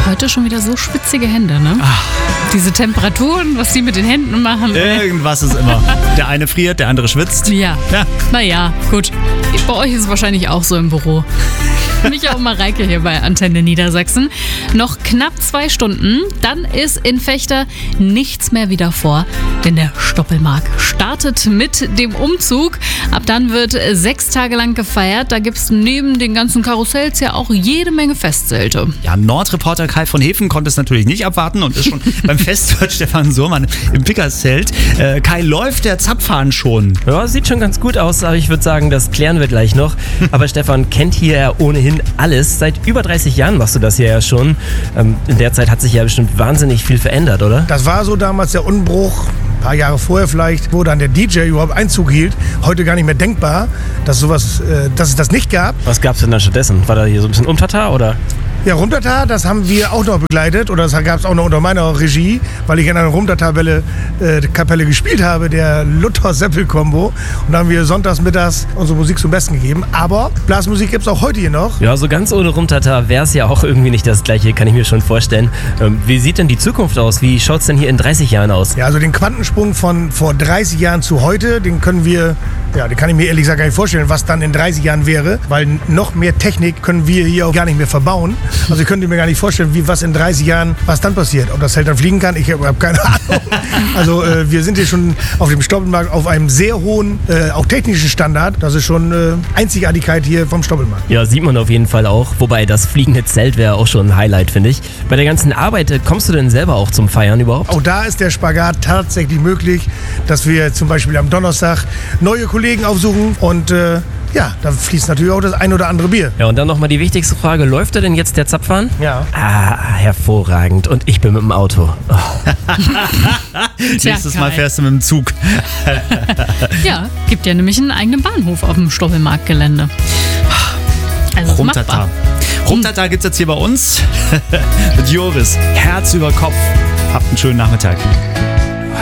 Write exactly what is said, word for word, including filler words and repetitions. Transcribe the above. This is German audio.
Heute schon wieder so schwitzige Hände, ne? Ach. Diese Temperaturen, was die mit den Händen machen. Irgendwas ist immer. Der eine friert, der andere schwitzt. Ja. Ja. Naja, gut. Bei euch ist es wahrscheinlich auch so im Büro. Micha und Mareike hier bei Antenne Niedersachsen. Noch knapp zwei Stunden, dann ist in Vechta nichts mehr wieder vor, denn der Stoppelmarkt startet mit dem Umzug. Ab dann wird sechs Tage lang gefeiert. Da gibt es neben den ganzen Karussells ja auch jede Menge Festzelte. Ja, Nordreporter Kai von Hefen konnte es natürlich nicht abwarten und ist schon beim Festwirt Stefan Surmann im Pickerszelt. Äh, Kai, läuft der Zapfhahn schon? Ja, sieht schon ganz gut aus, aber ich würde sagen, das klären wir gleich noch. Aber Stefan kennt hier ja ohnehin alles. Seit über dreißig Jahren machst du das hier ja schon. Ähm, in der Zeit hat sich ja bestimmt wahnsinnig viel verändert, oder? Das war so damals der Unbruch, ein paar Jahre vorher vielleicht, wo dann der D J überhaupt Einzug hielt. Heute gar nicht mehr denkbar, dass, sowas, äh, dass es das nicht gab. Was gab's denn dann stattdessen? War da hier so ein bisschen Umtata, oder? Ja, Rumtata, das haben wir auch noch begleitet oder das gab es auch noch unter meiner Regie, weil ich in einer Rumtata-Welle äh, Kapelle gespielt habe, der Luther-Seppel-Kombo. Und da haben wir sonntags, mittags unsere Musik zum Besten gegeben. Aber Blasmusik gibt es auch heute hier noch. Ja, so ganz ohne Rumtata wäre es ja auch irgendwie nicht das Gleiche, kann ich mir schon vorstellen. Ähm, wie sieht denn die Zukunft aus? Wie schaut es denn hier in dreißig Jahren aus? Ja, also den Quantensprung von vor dreißig Jahren zu heute, den können wir, ja, den kann ich mir ehrlich gesagt gar nicht vorstellen, was dann in dreißig Jahren wäre, weil noch mehr Technik können wir hier auch gar nicht mehr verbauen. Also ich könnte mir gar nicht vorstellen, wie was in dreißig Jahren, was dann passiert. Ob das Zelt dann fliegen kann, ich habe hab keine Ahnung. Also äh, wir sind hier schon auf dem Stoppelmarkt auf einem sehr hohen, äh, auch technischen Standard. Das ist schon äh, Einzigartigkeit hier vom Stoppelmarkt. Ja, sieht man auf jeden Fall auch. Wobei das fliegende Zelt wäre auch schon ein Highlight, finde ich. Bei der ganzen Arbeit, äh, kommst du denn selber auch zum Feiern überhaupt? Auch da ist der Spagat tatsächlich möglich, dass wir zum Beispiel am Donnerstag neue Kollegen aufsuchen und äh, ja, da fließt natürlich auch das ein oder andere Bier. Ja, und dann nochmal die wichtigste Frage. Läuft da denn jetzt der Zapfhahn? Ja. Ah, hervorragend. Und ich bin mit dem Auto. Oh. Nächstes Kai. Mal fährst du mit dem Zug. Ja, gibt ja nämlich einen eigenen Bahnhof auf dem Stoppelmarktgelände. Also ist Rumtata. machbar. Rumtata gibt's jetzt hier bei uns mit Joris. Herz über Kopf. Habt einen schönen Nachmittag.